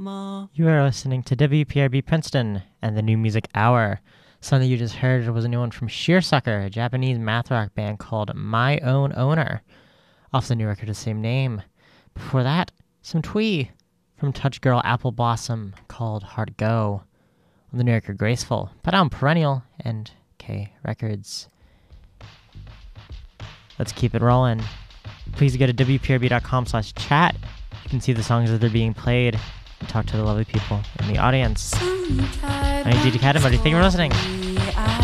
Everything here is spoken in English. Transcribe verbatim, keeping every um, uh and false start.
You are listening to W P R B Princeton and the New Music Hour. Something you just heard was a new one from Shearsucker, a Japanese math rock band called My Own Owner, off the new record of the same name. Before that, some twee from Touch Girl Apple Blossom called Heart Go, on the new record Graceful, put out on Perennial and K Records. Let's keep it rolling. Please go to W P R B dot com slash chat. You can see the songs that are being played and talk to the lovely people in the audience. I'm D J Cat, everybody. Thank you for listening.